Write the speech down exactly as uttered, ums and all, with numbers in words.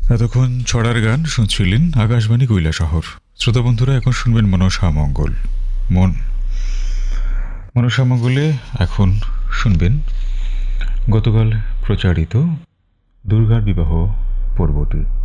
এতক্ষণ ছড়ার গান শুনছিলেন আকাশবাণী কৈলাসহর। শ্রোতা বন্ধুরা, এখন শুনবেন মনসা মঙ্গল। মন মনসা মঙ্গলে এখন শুনবেন গতকাল প্রচারিত দুর্গার বিবাহ পর্বটি।